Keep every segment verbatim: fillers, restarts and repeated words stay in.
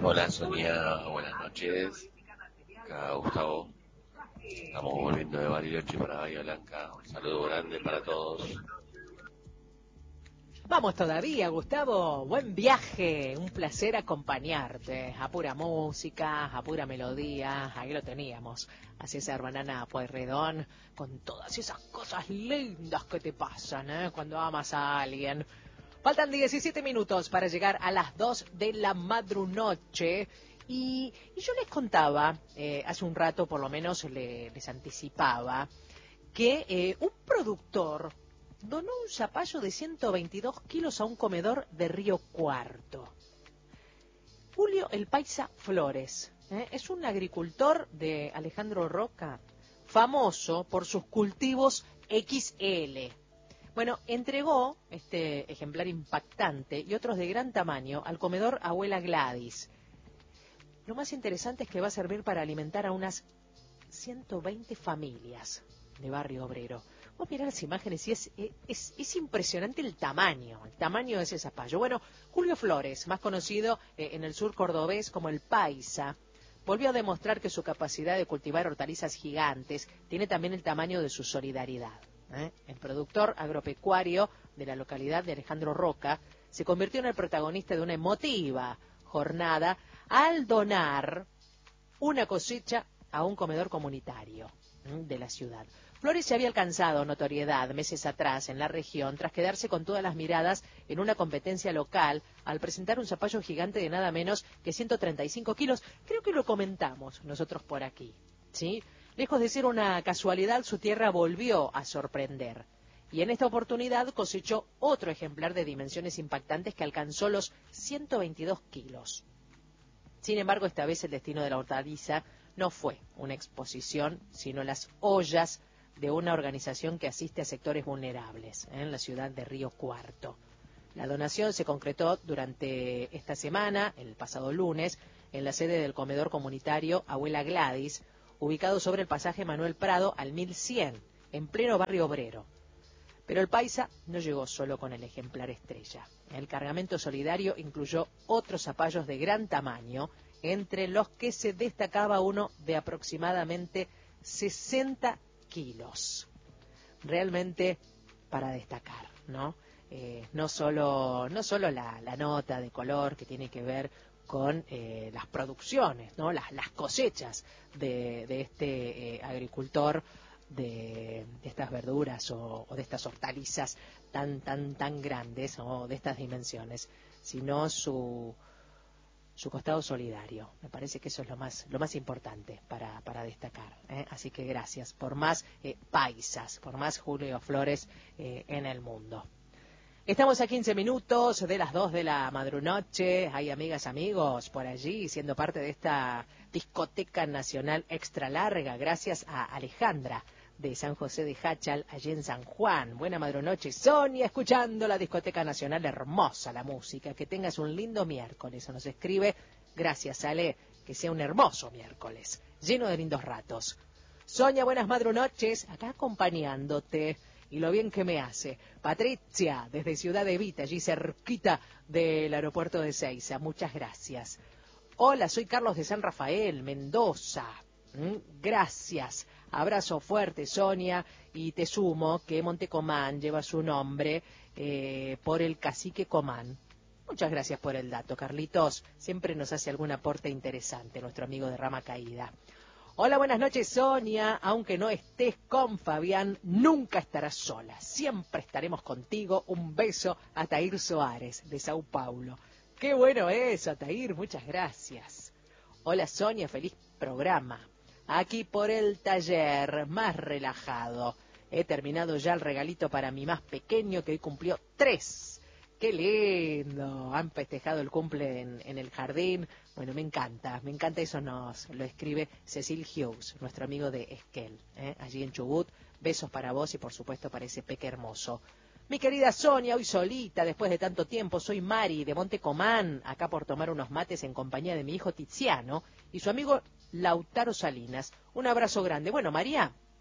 Hola Sonia, buenas noches. Acá Gustavo. Estamos volviendo de Bariloche para Bahía Blanca. Un saludo grande para todos. Vamos todavía, Gustavo. Buen viaje. Un placer acompañarte. A pura música, a pura melodía. Ahí lo teníamos. A César Banana Pueyrredón con todas esas cosas lindas que te pasan, ¿eh? Cuando amas a alguien. Faltan diecisiete minutos para llegar a las dos de la madrunoche. Y, y yo les contaba, eh, hace un rato por lo menos le, les anticipaba, que eh, un productor donó un zapallo de ciento veintidós kilos a un comedor de Río Cuarto. Julio el Paisa Flores, ¿eh? Es un agricultor de Alejandro Roca, famoso por sus cultivos equis ele. Bueno, entregó este ejemplar impactante y otros de gran tamaño al comedor Abuela Gladys. Lo más interesante es que va a servir para alimentar a unas ciento veinte familias de Barrio Obrero. Vos mirá las imágenes y es, es, es impresionante el tamaño, el tamaño de ese zapallo. Bueno, Julio Flores, más conocido eh, en el sur cordobés como el Paisa, volvió a demostrar que su capacidad de cultivar hortalizas gigantes tiene también el tamaño de su solidaridad. ¿eh? El productor agropecuario de la localidad de Alejandro Roca se convirtió en el protagonista de una emotiva jornada al donar una cosecha a un comedor comunitario de la ciudad. Flores se había alcanzado notoriedad meses atrás en la región tras quedarse con todas las miradas en una competencia local al presentar un zapallo gigante de nada menos que ciento treinta y cinco kilos. Creo que lo comentamos nosotros por aquí, ¿sí? Lejos de ser una casualidad, su tierra volvió a sorprender. Y en esta oportunidad cosechó otro ejemplar de dimensiones impactantes que alcanzó los ciento veintidós kilos. Sin embargo, esta vez el destino de la hortaliza no fue una exposición, sino las ollas de una organización que asiste a sectores vulnerables, ¿eh? en la ciudad de Río Cuarto. La donación se concretó durante esta semana, el pasado lunes, en la sede del comedor comunitario Abuela Gladys, ubicado sobre el pasaje Manuel Prado al mil cien, en pleno Barrio Obrero. Pero el Paisa no llegó solo con el ejemplar estrella. El cargamento solidario incluyó otros zapallos de gran tamaño, entre los que se destacaba uno de aproximadamente sesenta kilos. Realmente para destacar, ¿no? Eh, no solo, no solo la, la nota de color que tiene que ver con eh, las producciones, ¿no? Las, las cosechas de, de este eh, agricultor de, de estas verduras o, o de estas hortalizas tan tan tan grandes o de estas dimensiones, sino su su costado solidario. Me parece que eso es lo más lo más importante para, para destacar, ¿eh? Así que gracias por más eh, paisas, por más Julio Flores eh, en el mundo. Estamos a quince minutos de las dos de la madrunoche. Hay amigas, amigos por allí siendo parte de esta discoteca nacional extra larga. Gracias a Alejandra de San José de Jáchal, allí en San Juan. Buena madrunoche, Sonia, escuchando la discoteca nacional. Hermosa la música. Que tengas un lindo miércoles. Nos escribe, gracias Ale, que sea un hermoso miércoles, lleno de lindos ratos. Sonia, buenas madrunoches, acá acompañándote. Y lo bien que me hace. Patricia, desde Ciudad Evita, allí cerquita del aeropuerto de Seiza. Muchas gracias. Hola, soy Carlos de San Rafael, Mendoza. ¿Mm? Gracias. Abrazo fuerte, Sonia. Y te sumo que Montecomán lleva su nombre eh, por el cacique Comán. Muchas gracias por el dato, Carlitos. Siempre nos hace algún aporte interesante, nuestro amigo de Rama Caída. Hola, buenas noches, Sonia. Aunque no estés con Fabián, nunca estarás sola. Siempre estaremos contigo. Un beso a Tair Soares, de Sao Paulo. Qué bueno eso, Atair. Muchas gracias. Hola, Sonia. Feliz programa. Aquí por el taller, más relajado. He terminado ya el regalito para mi más pequeño, que hoy cumplió tres. ¡Qué lindo! Han festejado el cumple en, en el jardín. Bueno, me encanta, me encanta eso. Nos lo escribe Cecil Hughes, nuestro amigo de Esquel, ¿eh? allí en Chubut. Besos para vos y por supuesto para ese peque hermoso. Mi querida Sonia, hoy solita, después de tanto tiempo, soy Mari de Montecomán, acá por tomar unos mates en compañía de mi hijo Tiziano y su amigo Lautaro Salinas. Un abrazo grande. Bueno, María,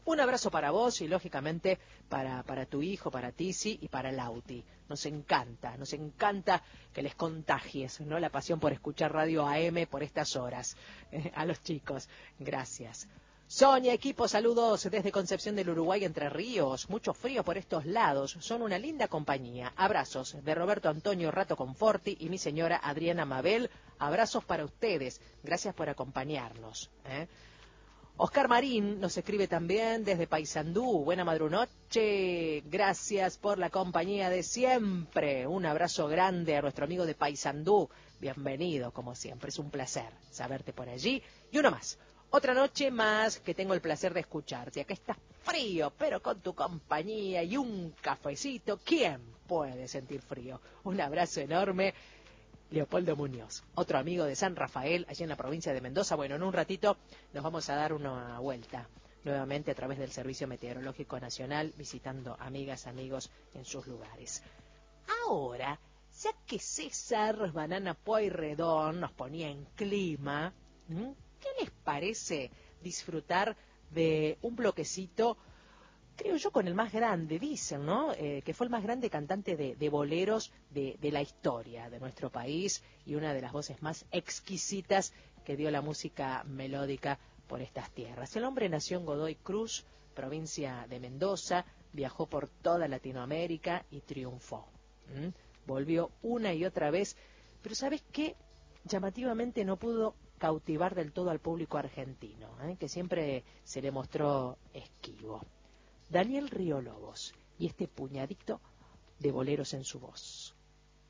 Un abrazo para vos y, lógicamente, para, para tu hijo, para Tizi y para Lauti. Nos encanta, nos encanta que les contagies, ¿no?, la pasión por escuchar Radio A M por estas horas. Eh, a los chicos, gracias. Sonia, equipo, saludos desde Concepción del Uruguay, Entre Ríos. Mucho frío por estos lados. Son una linda compañía. Abrazos de Roberto Antonio Rato Conforti y mi señora Adriana Mabel. Abrazos para ustedes. Gracias por acompañarnos. ¿eh? Oscar Marín nos escribe también desde Paysandú. Buena madrunoche. Gracias por la compañía de siempre. Un abrazo grande a nuestro amigo de Paysandú. Bienvenido, como siempre. Es un placer saberte por allí. Y uno más. Otra noche más que tengo el placer de escucharte. Acá está frío, pero con tu compañía y un cafecito, ¿quién puede sentir frío? Un abrazo enorme. Leopoldo Muñoz, otro amigo de San Rafael, allí en la provincia de Mendoza. Bueno, en un ratito nos vamos a dar una vuelta nuevamente a través del Servicio Meteorológico Nacional, visitando amigas, amigos en sus lugares. Ahora, ya que César Banana Pueyrredón nos ponía en clima, ¿m? ¿Qué les parece disfrutar de un bloquecito, creo yo, con el más grande, dicen, ¿no? Eh, que fue el más grande cantante de, de boleros de, de la historia de nuestro país y una de las voces más exquisitas que dio la música melódica por estas tierras. El hombre nació en Godoy Cruz, provincia de Mendoza, viajó por toda Latinoamérica y triunfó. ¿Mm? Volvió una y otra vez, pero ¿sabes qué? Llamativamente no pudo cautivar del todo al público argentino, ¿eh? que siempre se le mostró esquivo. Daniel Río Lobos y este puñadito de boleros en su voz.